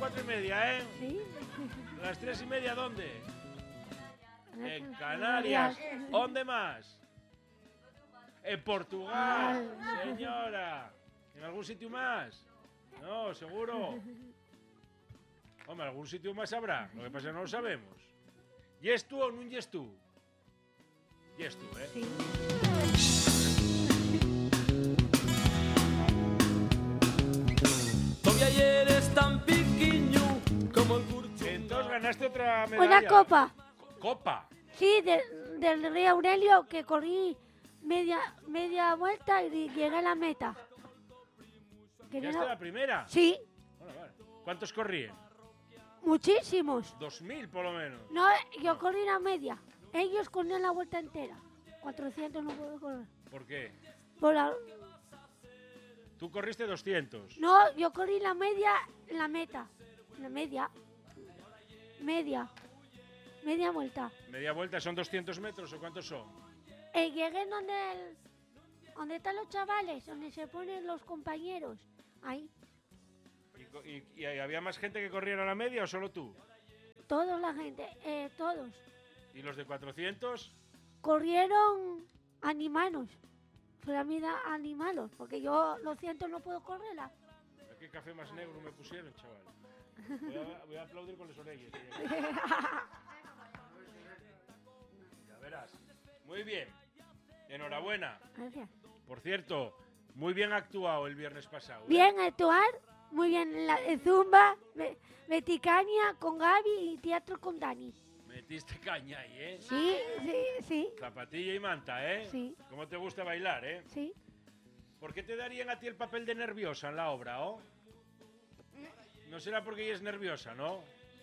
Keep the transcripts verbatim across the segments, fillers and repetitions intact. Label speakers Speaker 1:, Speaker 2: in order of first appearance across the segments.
Speaker 1: cuatro y media, ¿eh?
Speaker 2: Sí.
Speaker 1: ¿Las tres y media dónde? En Canarias. ¿Dónde más? En Portugal, señora. ¿En algún sitio más? No, seguro. Hombre, algún sitio más habrá. Lo que pasa es que no lo sabemos. ¿Yes tú o no yes tú? Yes tú, ¿eh?
Speaker 2: Sí.
Speaker 3: Todavía eres tan pequeño como el curso.
Speaker 1: Entonces ganaste otra medalla.
Speaker 2: Una copa.
Speaker 1: ¿Copa?
Speaker 2: Sí, de, del Rey Aurelio, que corrí media, media vuelta y llegué a la meta. Quería-
Speaker 1: ¿Llegaste la primera?
Speaker 2: Sí,
Speaker 1: Bueno, vale. ¿Cuántos corrían?
Speaker 2: muchísimos.
Speaker 1: Dos mil, por lo menos.
Speaker 2: No, yo corrí la media. Ellos corrían la vuelta entera. cuatrocientos no puedo correr.
Speaker 1: ¿Por qué?
Speaker 2: Por la-
Speaker 1: Tú corriste doscientos.
Speaker 2: No, yo corrí la media, la meta. La media. Media. Media vuelta.
Speaker 1: ¿Media vuelta son doscientos metros o cuántos son?
Speaker 2: Eh, llegué donde, el- donde están los chavales, donde se ponen los compañeros. Ahí.
Speaker 1: ¿Y, co- y- y había más gente que corriera la media o solo tú?
Speaker 2: Toda la gente, eh, todos.
Speaker 1: ¿Y los de cuatrocientos?
Speaker 2: Corrieron animanos. Fue la vida animalos, porque yo lo siento, no puedo correrla.
Speaker 1: ¿Qué café más negro me pusieron, chaval? Voy a, voy a aplaudir con las orejas. Ya verás. Muy bien. Enhorabuena.
Speaker 2: Gracias.
Speaker 1: Por cierto, muy bien actuado el viernes pasado. ¿eh?
Speaker 2: Bien actuar, muy bien la de Zumba, Be- Beticania con Gaby y teatro con Dani.
Speaker 1: Metiste caña ahí, ¿eh?
Speaker 2: Sí, sí, sí,
Speaker 1: Zapatilla y manta, ¿eh?
Speaker 2: Sí.
Speaker 1: ¿Cómo te gusta bailar, eh?
Speaker 2: sí.
Speaker 1: ¿Por qué te darían a ti el papel de nerviosa en la obra, oh? No será porque ella es nerviosa, ¿no?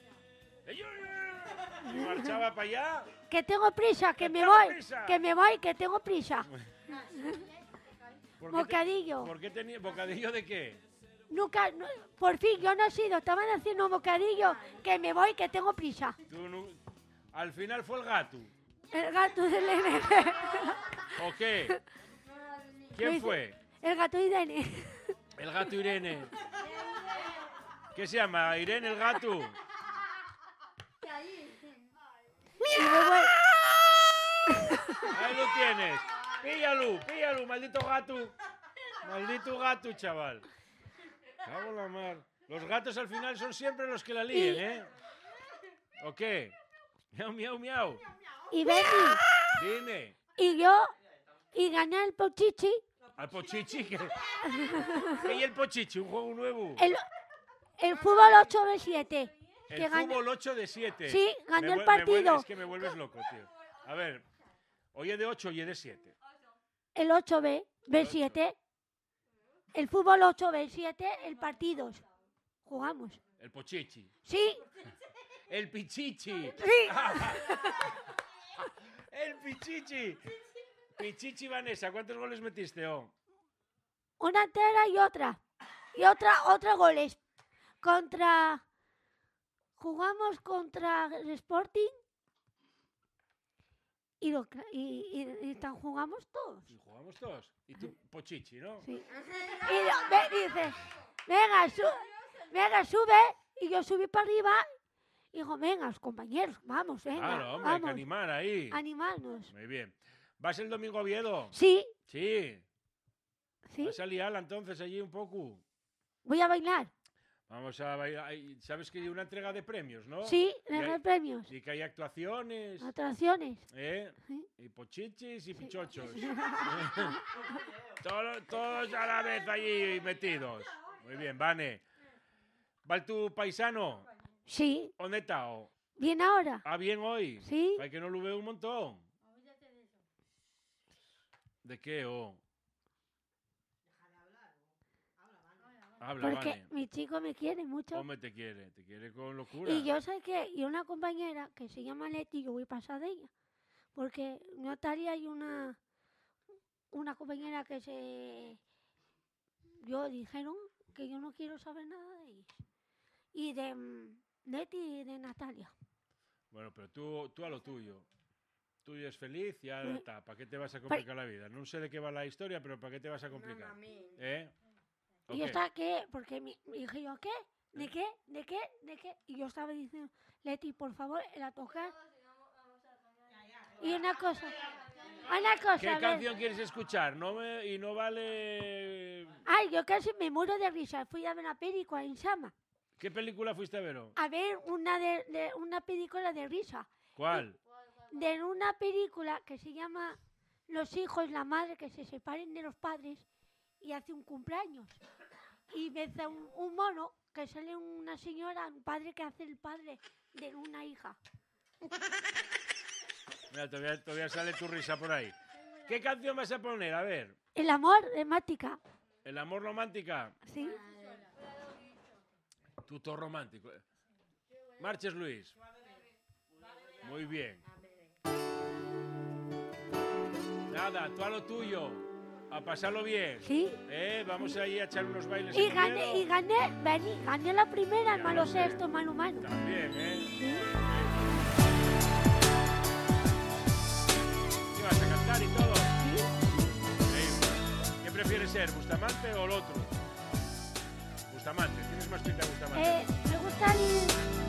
Speaker 1: Y marchaba para allá.
Speaker 2: Que tengo prisa, que
Speaker 1: Que
Speaker 2: me
Speaker 1: tengo
Speaker 2: voy,
Speaker 1: prisa.
Speaker 2: que me voy, que tengo prisa.
Speaker 1: ¿Por qué te-
Speaker 2: Bocadillo.
Speaker 1: ¿Por qué tenía bocadillo de qué?
Speaker 2: Nunca, no- por fin, yo no he sido, estaban haciendo un bocadillo, que me voy, que tengo prisa.
Speaker 1: Tú no- Al final fue el gato.
Speaker 2: El gato de Irene.
Speaker 1: ¿O qué?
Speaker 2: Lo
Speaker 1: ¿Quién
Speaker 2: hice-
Speaker 1: fue?
Speaker 2: El gato de Irene.
Speaker 1: El gato Irene. ¿Qué se llama? Irene el gato.
Speaker 2: Y luego el-
Speaker 1: Ahí lo tienes. Píllalo, píllalo, maldito gato. Maldito gato, chaval. Cago en la mar. Los gatos al final son siempre los que la líen,
Speaker 2: Y-
Speaker 1: ¿eh? ¿O qué? Miau, miau, miau.
Speaker 2: y Betty,
Speaker 1: Dime.
Speaker 2: y yo, y gané el pochichi,
Speaker 1: Al Pochichi. ¿Qué ¿Qué y el Pochichi? ¿Un juego nuevo?
Speaker 2: el, el fútbol ocho de siete.
Speaker 1: El
Speaker 2: que gané-
Speaker 1: fútbol ocho de siete.
Speaker 2: Sí, ganó
Speaker 1: Me
Speaker 2: el
Speaker 1: vuel- me vuelve-
Speaker 2: partido.
Speaker 1: es que me vuelves loco, tío. A ver, oye de ocho y de siete.
Speaker 2: El ocho B, B siete. El fútbol ocho B siete, el partidos. Jugamos.
Speaker 1: El Pochichi.
Speaker 2: Sí,
Speaker 1: El Pichichi.
Speaker 2: sí.
Speaker 1: El Pichichi. Pichichi Vanessa, ¿cuántos goles metiste, oh?
Speaker 2: Una entera y otra. Y otra, otra goles. Contra. Jugamos contra el Sporting. Y, lo, cla- y, y, y tan jugamos todos.
Speaker 1: Y jugamos todos. Y tú, Pochichi, ¿no?
Speaker 2: Sí. Y lo- me dice, venga, su- venga, sube. Y yo subí para arriba. Y dijo, venga, los compañeros, vamos, venga.
Speaker 1: Claro, hombre, hay que
Speaker 2: vamos,
Speaker 1: animar ahí.
Speaker 2: animarnos.
Speaker 1: Muy bien. ¿Vas el domingo a Oviedo?
Speaker 2: Sí,
Speaker 1: Sí.
Speaker 2: sí.
Speaker 1: ¿Vas a liarla entonces allí un poco?
Speaker 2: Voy a bailar.
Speaker 1: Vamos a bailar. Ay, ¿sabes que hay una entrega de premios, no?
Speaker 2: Sí,
Speaker 1: Y
Speaker 2: le
Speaker 1: hay-
Speaker 2: doy premios.
Speaker 1: Y que hay actuaciones,
Speaker 2: Atracciones.
Speaker 1: ¿eh?
Speaker 2: Sí.
Speaker 1: Y pochichis y pichochos. todos, todos a la vez allí metidos. Muy bien, Vane. ¿Va tu paisano?
Speaker 2: Sí,
Speaker 1: ¿Dónde está? oh?
Speaker 2: bien ahora.
Speaker 1: ¿Ah, bien hoy?
Speaker 2: Sí.
Speaker 1: Hay que no lo veo un montón. ¿De qué, oh? Habla,
Speaker 2: Porque
Speaker 1: Vane.
Speaker 2: mi chico me quiere mucho.
Speaker 1: Hombre, te quiere, te quiere con locura.
Speaker 2: Y yo sé que, y una compañera que se llama Leti, yo voy a pasar de ella. Porque Natalia hay una, una compañera que se, yo dijeron que yo no quiero saber nada de ellos. Y de mm, Leti y de Natalia.
Speaker 1: Bueno, pero tú, tú a lo tuyo. Tú eres feliz y ya
Speaker 2: Sí.
Speaker 1: está. ¿Para qué te vas a complicar la vida? No sé de qué va la historia, pero ¿para qué te vas a complicar? ¿Eh?
Speaker 2: Y yo
Speaker 1: Ok.
Speaker 2: estaba, ¿qué? Porque mi, dije yo, ¿qué? ¿De qué? ¿De qué? ¿De qué? Y yo estaba diciendo, Leti, por favor, la tocar. Y una cosa, una cosa.
Speaker 1: ¿Qué
Speaker 2: a ver.
Speaker 1: canción quieres escuchar? No me, y no vale...
Speaker 2: Ay, yo casi me muero de risa. Fui a ver una película en Sama.
Speaker 1: ¿Qué película fuiste a ver? oh?
Speaker 2: A ver una, de, de- una película de risa.
Speaker 1: ¿Cuál?
Speaker 2: De una película que se llama Los hijos, la madre que se separen de los padres y hace un cumpleaños. Y ves a un, un mono que sale una señora, un padre que hace el padre de una hija.
Speaker 1: Mira, todavía, todavía sale tu risa por ahí. ¿Qué canción vas a poner? A ver.
Speaker 2: El amor de Mática.
Speaker 1: ¿El amor romántica?
Speaker 2: ¿Sí?
Speaker 1: Tuto romántico. Marches, Luis. Muy bien. Nada, tú a lo tuyo. A pasarlo bien.
Speaker 2: ¿Sí?
Speaker 1: Eh, vamos ahí a echar unos bailes.
Speaker 2: Y
Speaker 1: en
Speaker 2: gané,
Speaker 1: Oviedo.
Speaker 2: y gané, vení, gané la primera, el
Speaker 1: Ya
Speaker 2: malo
Speaker 1: lo sé.
Speaker 2: sexto, mano mano.
Speaker 1: También, ¿eh?
Speaker 2: Sí.
Speaker 1: ¿Qué vas a cantar y todo?
Speaker 2: Sí.
Speaker 1: Increíble. ¿Qué prefieres ser, Bustamante o el otro? Bustamante. ¿Tienes más pinta de Bustamante?
Speaker 2: Eh, me gusta el...